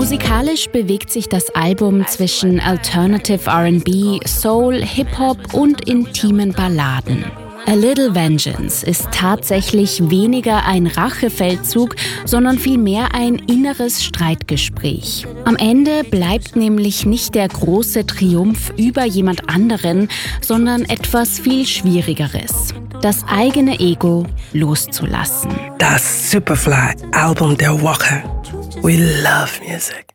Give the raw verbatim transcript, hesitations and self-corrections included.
Musikalisch bewegt sich das Album zwischen Alternative R and B, Soul, Hip-Hop und intimen Balladen. A Little Vengeance ist tatsächlich weniger ein Rachefeldzug, sondern vielmehr ein inneres Streitgespräch. Am Ende bleibt nämlich nicht der große Triumph über jemand anderen, sondern etwas viel Schwierigeres: das eigene Ego loszulassen. Das Superfly-Album der Woche. We love music.